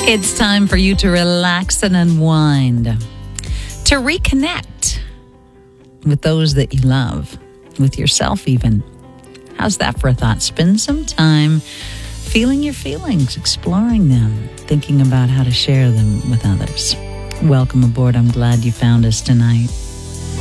It's time for you to relax and unwind, to reconnect with those that you love, with yourself even. How's that for a thought? Spend some time feeling your feelings, exploring them, thinking about how to share them with others. Welcome aboard. I'm glad you found us tonight.